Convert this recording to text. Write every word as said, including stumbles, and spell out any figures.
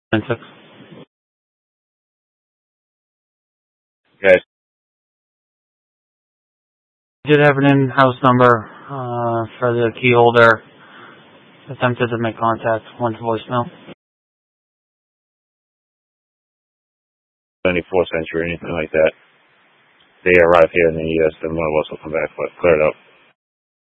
nine six. Guys. Did have an in-house number uh, for the key holder. Attempted to make contact. Went to voicemail. twenty-fourth century, anything like that. They arrive here and then you ask them, one of us will come back, but clear it up.